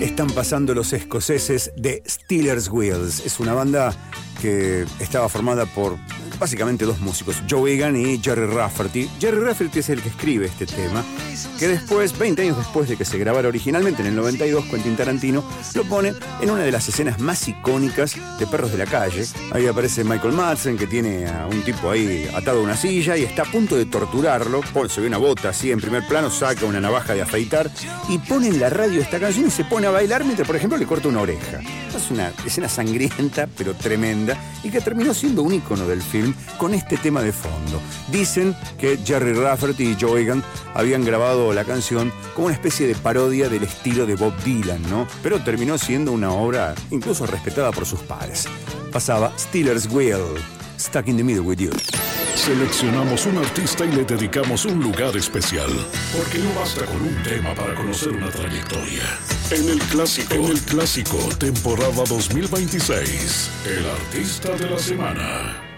Están pasando los escoceses de Stealers Wheels. Es una banda que estaba formada por básicamente dos músicos, Joe Egan y Gerry Rafferty. Gerry Rafferty es el que escribe este tema, que después, 20 años después de que se grabara originalmente en el 92, Quentin Tarantino lo pone en una de las escenas más icónicas de Perros de la Calle. Ahí aparece Michael Madsen, que tiene a un tipo ahí atado a una silla y está a punto de torturarlo. Paul se ve una bota así en primer plano, saca una navaja de afeitar y pone en la radio esta canción y se pone a bailar mientras, por ejemplo, le corta una oreja. Es una escena sangrienta, pero tremenda, y que terminó siendo un ícono del film con este tema de fondo. Dicen que Gerry Rafferty y Joe Egan habían grabado la canción como una especie de parodia del estilo de Bob Dylan, ¿no? Pero terminó siendo una obra incluso respetada por sus pares. Pasaba Stealers Wheel, Stuck in the Middle with You. Seleccionamos un artista y le dedicamos un lugar especial, porque no basta con un tema para conocer una trayectoria. En el clásico, temporada 2026, el artista de la semana.